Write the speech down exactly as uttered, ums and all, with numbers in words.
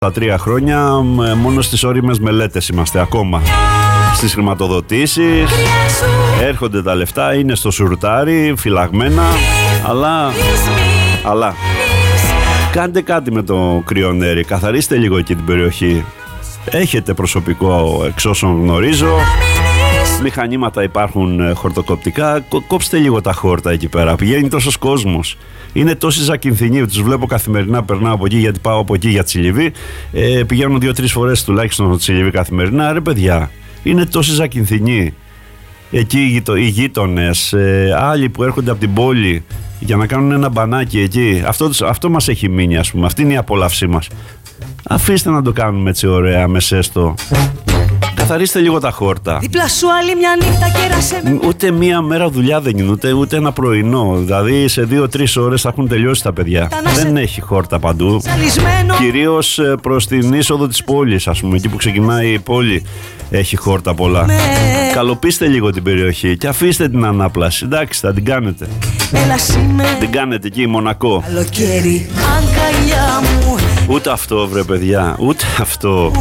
Τα τρία χρόνια μόνο στις όριμες μελέτες είμαστε ακόμα. Στις χρηματοδοτήσεις έρχονται τα λεφτά, είναι στο σουρτάρι, φυλαγμένα, αλλά, αλλά κάντε κάτι με το κρυονέρι, καθαρίστε λίγο εκεί την περιοχή. Έχετε προσωπικό εξ όσων γνωρίζω, μηχανήματα υπάρχουν χορτοκοπτικά, κόψτε λίγο τα χόρτα εκεί πέρα, πηγαίνει τόσος κόσμος. Είναι τόσοι Ζακυνθινοί, τους βλέπω καθημερινά, περνάω από εκεί γιατί πάω από εκεί για Τσιλιβί, ε, πηγαίνω δύο-τρεις φορές τουλάχιστον στο Τσιλιβί καθημερινά, ρε παιδιά, είναι τόσοι Ζακυνθινοί. Εκεί οι γείτονες, ε, άλλοι που έρχονται από την πόλη για να κάνουν ένα μπανάκι εκεί, αυτό, αυτό μας έχει μείνει, ας πούμε, αυτή είναι η απόλαυσή μας. Αφήστε να το κάνουμε έτσι ωραία, με σέστο. Καθαρίστε λίγο τα χόρτα. Δίπλα σου άλλη μια νύχτα κέρασε με... Ούτε μία μέρα δουλειά δεν είναι, ούτε, ούτε ένα πρωινό. Δηλαδή σε δύο-τρεις ώρες θα έχουν τελειώσει τα παιδιά. Δεν έχει χόρτα παντού. Σαλισμένο. Κυρίως προς την είσοδο της πόλης, ας πούμε, εκεί που ξεκινάει η πόλη, έχει χόρτα πολλά. Με... Καλοπίστε λίγο την περιοχή και αφήστε την ανάπλαση. Εντάξει, θα την κάνετε. Έλα σήμερα. Την κάνετε εκεί, Μονακό. Καλοκαίρι, αγκαλιά μου. Ούτε αυτό, βρε παιδιά, ούτε αυτό.